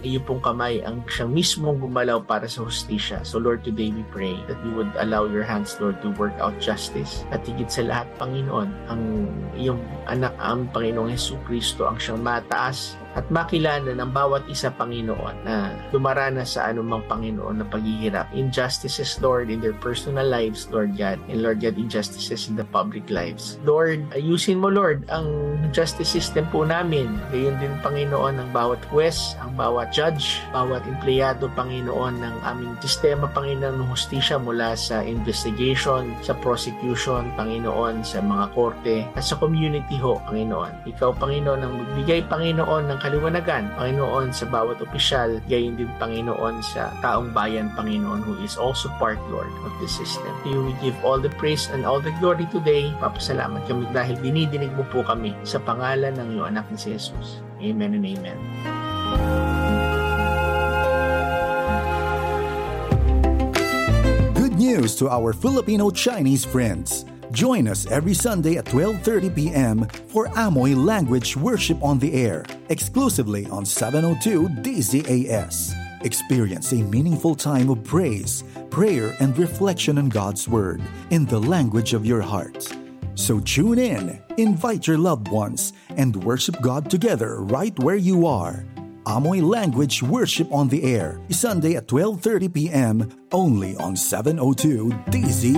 iyo pong kamay ang siyang mismong gumalaw para sa hustisya. So Lord, today we pray that you would allow your hands, Lord, to work out justice. At higit sa lahat, Panginoon, ang iyong anak, ang Panginoong Jesucristo, ang siyang mataas at makilala ng bawat isa, Panginoon, na dumaranas sa anumang, Panginoon, na paghihirap. Injustices, Lord, in their personal lives, Lord God, and Lord God, injustices in the public lives. Lord, ayusin mo, Lord, ang justice system po namin. Gayon din, Panginoon, ang bawat huwes, ang bawat judge, bawat empleyado, Panginoon, ng aming sistema, Panginoon, ng hustisya mula sa investigation, sa prosecution, Panginoon, sa mga korte, at sa community ho, Panginoon. Ikaw, Panginoon, ang magbigay, Panginoon, ng kaliwanagan, Panginoon, sa bawat opisyal, gayon din, Panginoon, sa taong bayan, Panginoon, who is also part, Lord, of this system. To you we give all the praise and all the glory today. Papasalamat kami dahil dinidinig mo po kami sa pangalan ng iyong anak na si Jesus. Amen and amen. Good news to our Filipino Chinese friends. Join us every Sunday at 12:30 p.m. for Amoy Language Worship on the Air, exclusively on 702 DZAS. Experience a meaningful time of praise, prayer, and reflection on God's Word in the language of your heart. So tune in, invite your loved ones, and worship God together right where you are. Amoy Language Worship on the Air, Sunday at 12:30 p.m. only on 702 DZ.